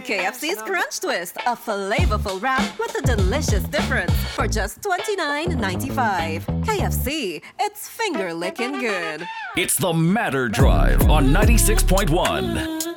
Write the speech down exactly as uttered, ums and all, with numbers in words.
K F C's Crunch Twist, a flavorful wrap with a delicious difference for just twenty-nine ninety-five. K F C, it's finger licking good. It's the Matter Drive on ninety-six point one.